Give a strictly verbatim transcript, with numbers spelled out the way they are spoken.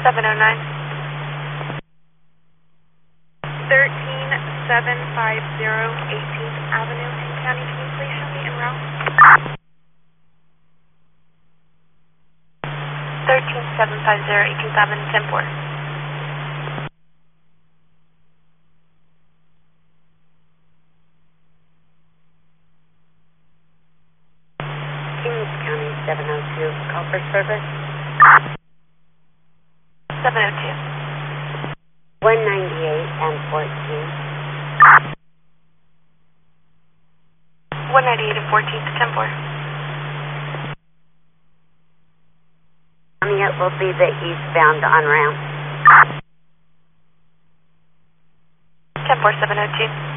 seven oh nine. thirteen seven fifty eighteenth Avenue in County. Can you please show me en route? thirteen seven fifty eighteenth Avenue, ten four. Kings County seven oh two, call for service. seven oh two. one ninety-eight and fourteen. one ninety-eight and fourteenth, ten four. Coming up will be the eastbound on ramp. ten four seven oh two.